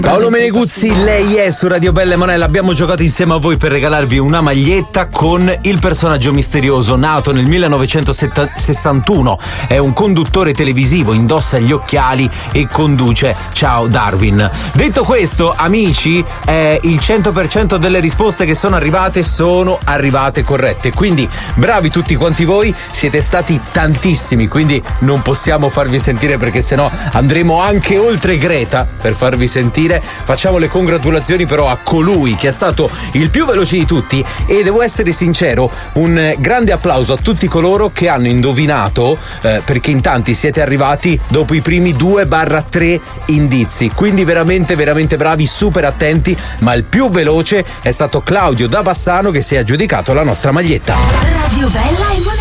Paolo Meneguzzi, lei è su Radio Bella e Monella. Abbiamo giocato insieme a voi per regalarvi una maglietta con il personaggio misterioso nato nel 1961. È un conduttore televisivo, indossa gli occhiali e conduce Ciao Darwin. Detto questo, amici, il 100% delle risposte che sono arrivate corrette. Quindi bravi tutti quanti voi, siete stati tantissimi, quindi non possiamo farvi sentire perché sennò andremo anche oltre Greta per farvi sentire. Facciamo le congratulazioni però a colui che è stato il più veloce di tutti e devo essere sincero, un grande applauso a tutti coloro che hanno indovinato, perché in tanti siete arrivati dopo i primi 2/3 indizi, quindi veramente bravi, super attenti, ma il più veloce è stato Claudio da Bassano che si è aggiudicato la nostra maglietta. Radio Bella e Monella.